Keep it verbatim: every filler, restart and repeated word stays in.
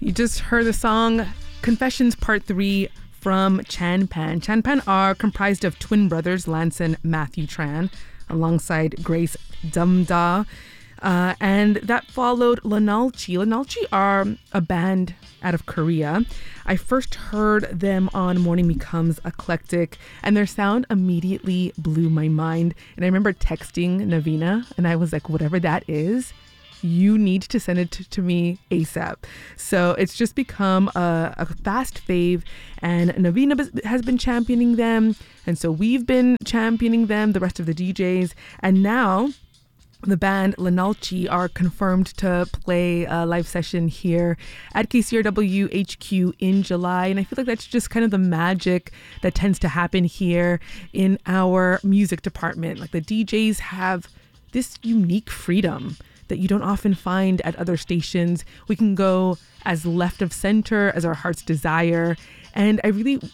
You just heard the song Confessions Part three from Chanpan. Chanpan are comprised of twin brothers, Lance and Matthew Tran, alongside Grace Dumda. Uh, and that followed Lanalchi. Lanalchi are a band out of Korea. I first heard them on Morning Becomes Eclectic, and their sound immediately blew my mind. And I remember texting Navina, and I was like, whatever that is, you need to send it to, to me ASAP. So it's just become a, a fast fave, and Navina has been championing them. And so we've been championing them, the rest of the D Js. And now the band Lanalchi are confirmed to play a live session here at K C R W H Q in July. And I feel like that's just kind of the magic that tends to happen here in our music department. Like the D Js have this unique freedom that you don't often find at other stations. We can go as left of center as our heart's desire. And I really